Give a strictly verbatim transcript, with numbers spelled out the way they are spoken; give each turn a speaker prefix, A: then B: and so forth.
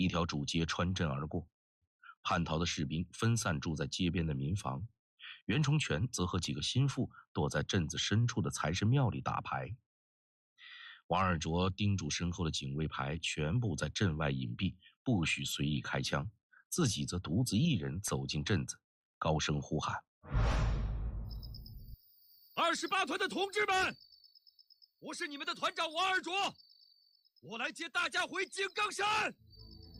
A: 一条主街穿镇而过，叛逃的士兵分散住在街边的民房，袁崇全则和几个心腹躲在镇子深处的财神庙里打牌。王二卓叮嘱身后的警卫排全部在镇外隐蔽，不许随意开枪，自己则独自一人走进镇子，高声呼喊：
B: 二十八团的同志们，我是你们的团长王二卓，我来接大家回井冈山。